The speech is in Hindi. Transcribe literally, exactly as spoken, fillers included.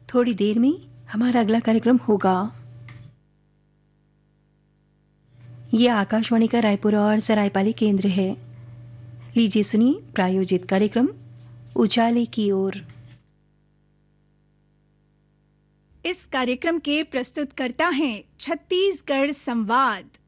थोड़ी देर में हमारा अगला कार्यक्रम होगा। ये आकाशवाणी का रायपुर और सरायपाली केंद्र है। लीजिए सुनिए प्रायोजित कार्यक्रम उजाले की ओर। इस कार्यक्रम के प्रस्तुतकर्ता हैं छत्तीसगढ़ संवाद।